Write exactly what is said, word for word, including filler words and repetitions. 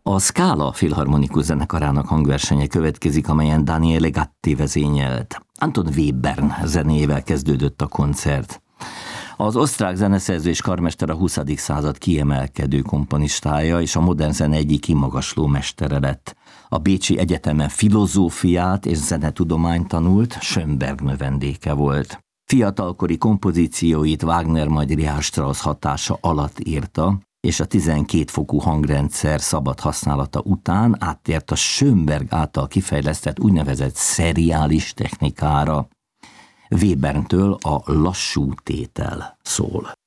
A Scala Filharmonikus Zenekarának hangversenye következik, amelyen Daniele Gatti vezényelt. Anton Webern zenéjével kezdődött a koncert. Az osztrák zeneszerző és karmester a huszadik század kiemelkedő komponistája és a modern zene egyik kimagasló mestere lett. A Bécsi Egyetemen filozófiát és zenetudományt tanult, Schönberg növendéke volt. Fiatalkori kompozícióit Wagner majd Richard Strauss hatása alatt írta, és a tizenkét fokú hangrendszer szabad használata után áttért a Schönberg által kifejlesztett úgynevezett szeriális technikára. Weberntől a lassú tétel szól.